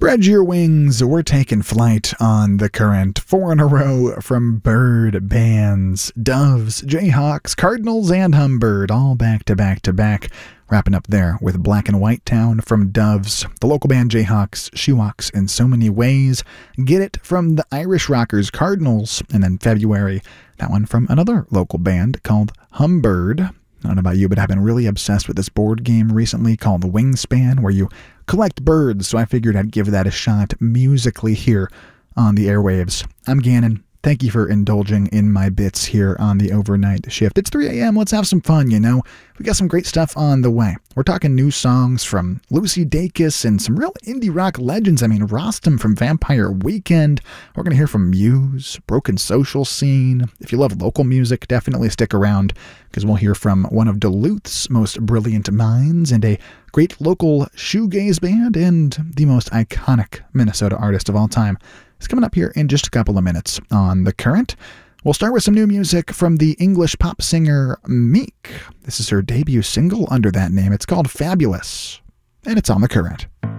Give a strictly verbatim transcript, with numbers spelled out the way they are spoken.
Spread your wings, we're taking flight on The Current. Four in a row from bird bands, Doves, Jayhawks, Cardinals, and Humbird, all back to back to back. Wrapping up there with Black and White Town from Doves, the local band Jayhawks, She Walks in So Many Ways, Get It from the Irish Rockers Cardinals, and then February, that one from another local band called Humbird. I don't know about you, but I've been really obsessed with this board game recently called Wingspan, where you collect birds, so I figured I'd give that a shot musically here on the airwaves. I'm Gannon. Thank you for indulging in my bits here on the overnight shift. It's three a.m. Let's have some fun, you know. We got some great stuff on the way. We're talking new songs from Lucy Dacus and some real indie rock legends. I mean, Rostam from Vampire Weekend. We're going to hear from Muse, Broken Social Scene. If you love local music, definitely stick around because we'll hear from one of Duluth's most brilliant minds and a great local shoegaze band and the most iconic Minnesota artist of all time. It's coming up here in just a couple of minutes on The Current. We'll start with some new music from the English pop singer Meek. This is her debut single under that name. It's called Fabulous, and it's on The Current.